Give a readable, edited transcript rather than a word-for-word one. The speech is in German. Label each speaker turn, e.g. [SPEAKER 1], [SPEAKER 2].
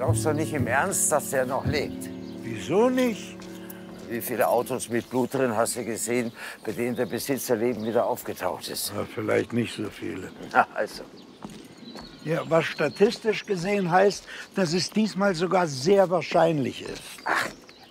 [SPEAKER 1] Glaubst du nicht im Ernst, dass der noch lebt?
[SPEAKER 2] Wieso nicht?
[SPEAKER 1] Wie viele Autos mit Blut drin hast du gesehen, bei denen der Besitzerleben wieder aufgetaucht ist?
[SPEAKER 2] Ja, vielleicht nicht so viele.
[SPEAKER 1] Na, also.
[SPEAKER 2] Ja, was statistisch gesehen heißt, dass es diesmal sogar sehr wahrscheinlich ist.
[SPEAKER 1] Ach,